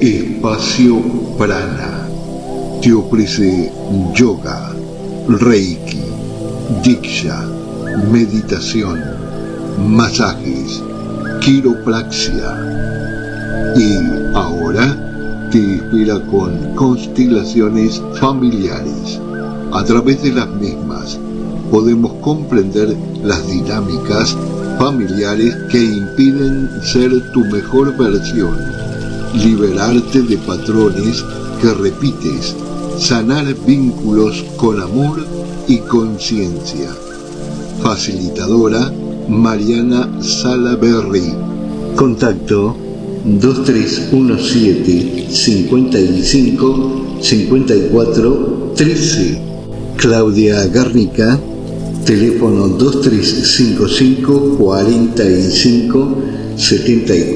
Espacio Prana te ofrece yoga, reiki, diksha, meditación, masajes, quiropraxia y ahora te espera con constelaciones familiares. A través de las mismas podemos comprender las dinámicas familiares que impiden ser tu mejor versión, liberarte de patrones que repites, sanar vínculos con amor y conciencia. Facilitadora Mariana Salaberry. Contacto 2317 55 54 13. Claudia Garnica, teléfono 2355 45 74.